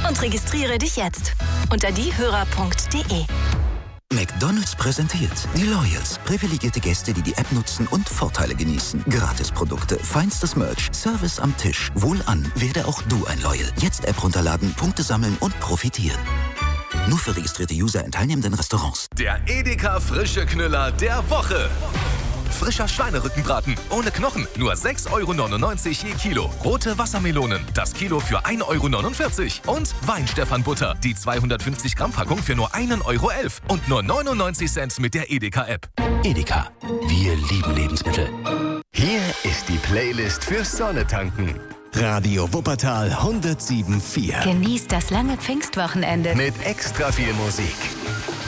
und registriere dich jetzt unter diehörer.de. McDonald's präsentiert die Loyals. Privilegierte Gäste, die die App nutzen und Vorteile genießen. Gratisprodukte, feinstes Merch, Service am Tisch. Wohlan, werde auch du ein Loyal. Jetzt App runterladen, Punkte sammeln und profitieren. Nur für registrierte User in teilnehmenden Restaurants. Der Edeka frische Knüller der Woche. Frischer Schweinerückenbraten ohne Knochen, nur 6,99 € je Kilo. Rote Wassermelonen, das Kilo für 1,49 €. Und Weinstefan-Butter, die 250 Gramm Packung für nur 1,11 € und nur 99 Cent mit der Edeka-App. Edeka, wir lieben Lebensmittel. Hier ist die Playlist fürs Sonnetanken. Radio Wuppertal 107,4. Genießt das lange Pfingstwochenende Mit extra viel Musik.